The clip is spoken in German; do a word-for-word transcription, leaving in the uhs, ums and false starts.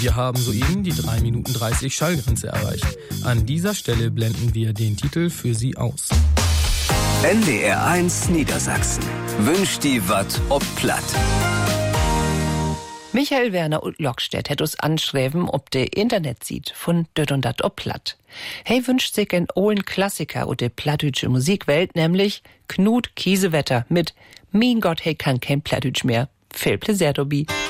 Wir haben soeben die drei Minuten dreißig Schallgrenze erreicht. An dieser Stelle blenden wir den Titel für Sie aus. N D R eins Niedersachsen. Wünscht die Watt ob platt. Michael Werner und Lockstedt hat uns anschreiben, ob der Internet sieht von död und dat ob platt. Hey wünscht sich einen ollen Klassiker und der plattdütsche Musikwelt, nämlich Knut Kiesewetter mit Mein Gott, hey kann kein Plattdütsch mehr. Viel Pläsier, Dobi.